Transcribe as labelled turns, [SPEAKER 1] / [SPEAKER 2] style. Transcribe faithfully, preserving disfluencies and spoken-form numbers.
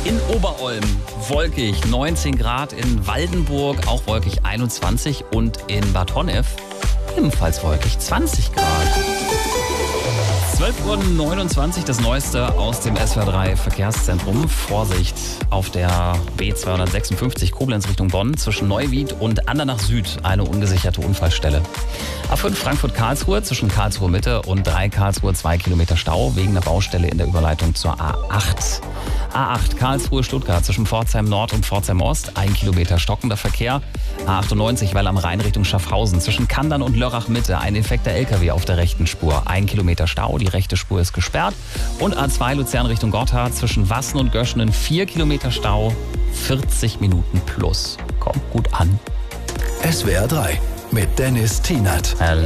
[SPEAKER 1] In Oberolm wolkig neunzehn Grad, in Waldenburg auch wolkig einundzwanzig und in Bad Honnef ebenfalls wolkig zwanzig Grad. zwölf Uhr neunundzwanzig, das Neueste aus dem S W R drei Verkehrszentrum. Vorsicht auf der B zweihundertsechsundfünfzig Koblenz Richtung Bonn zwischen Neuwied und Andernach Süd eine ungesicherte Unfallstelle. A fünf Frankfurt-Karlsruhe zwischen Karlsruhe Mitte und drei Karlsruhe zwei Kilometer Stau wegen der Baustelle in der Überleitung zur A acht. A acht Karlsruhe-Stuttgart zwischen Pforzheim Nord und Pforzheim Ost, ein Kilometer stockender Verkehr. A achtundneunzig Weil am Rhein Richtung Schaffhausen zwischen Kandern und Lörrach Mitte ein infekter L K W auf der rechten Spur, ein Kilometer Stau, die rechte Spur ist gesperrt. Und A zwei Luzern Richtung Gotthard zwischen Wassen und Göschenen vier Kilometer Stau, vierzig Minuten plus. Kommt gut an.
[SPEAKER 2] S W R drei mit Dennis Tienert.